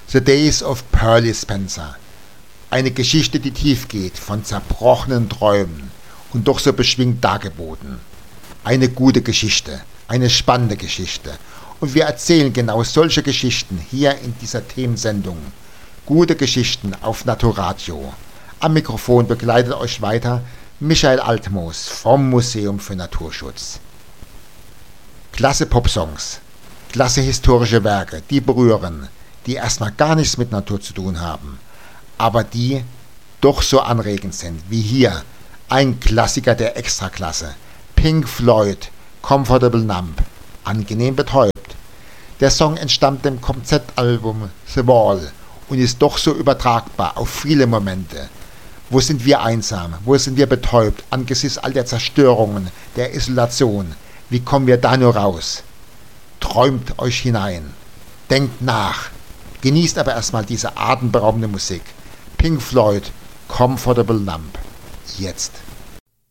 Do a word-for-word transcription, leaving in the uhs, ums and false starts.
The Days of Pearlie Spencer. Eine Geschichte, die tief geht, von zerbrochenen Träumen und doch so beschwingt dargeboten. Eine gute Geschichte, eine spannende Geschichte. Und wir erzählen genau solche Geschichten hier in dieser Themensendung. Gute Geschichten auf Naturadio. Am Mikrofon begleitet euch weiter Michael Altmoos vom Museum für Naturschutz. Klasse Popsongs, klasse historische Werke, die berühren, die erstmal gar nichts mit Natur zu tun haben, aber die doch so anregend sind, wie hier ein Klassiker der Extraklasse, Pink Floyd, Comfortable Numb, angenehm betäubt. Der Song entstammt dem Konzeptalbum The Wall und ist doch so übertragbar auf viele Momente. Wo sind wir einsam? Wo sind wir betäubt angesichts all der Zerstörungen, der Isolation? Wie kommen wir da nur raus? Träumt euch hinein. Denkt nach. Genießt aber erstmal diese atemberaubende Musik. Pink Floyd, Comfortable Numb. Jetzt.